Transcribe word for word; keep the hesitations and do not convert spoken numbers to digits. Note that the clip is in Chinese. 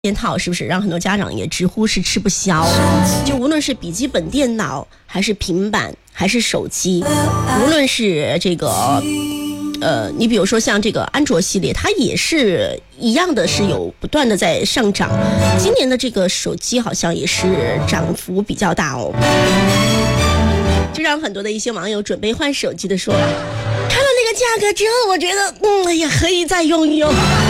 件套是不是让很多家长也直呼是吃不消？就无论是笔记本电脑还是平板还是手机，无论是这个呃，你比如说像这个安卓系列，它也是一样的，是有不断的在上涨。今年的这个手机好像也是涨幅比较大哦，就让很多的一些网友准备换手机的说，看到那个价格之后，我觉得嗯，哎呀，可以再用一用。